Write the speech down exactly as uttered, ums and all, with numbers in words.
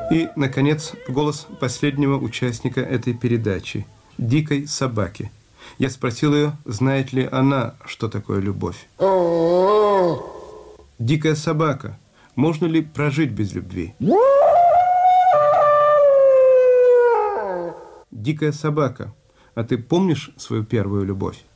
И, наконец, голос последнего участника этой передачи – дикой собаки. Я спросил ее, знает ли она, что такое любовь. Дикая собака, можно ли прожить без любви? Дикая собака, а ты помнишь свою первую любовь?